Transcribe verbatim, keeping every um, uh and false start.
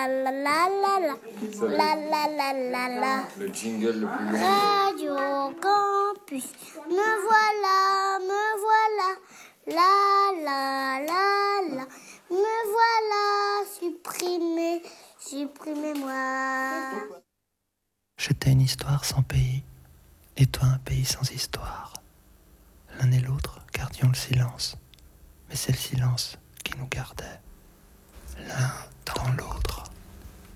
la la la la la la la la la la. Le jingle le plus long. Radio Campus, me voilà, me voilà, la la la la, me voilà, supprimez, supprimez-moi. J'étais une histoire sans pays, et toi un pays sans histoire. L'un et l'autre gardions le silence, mais c'est le silence qui nous gardait, l'un dans l'autre.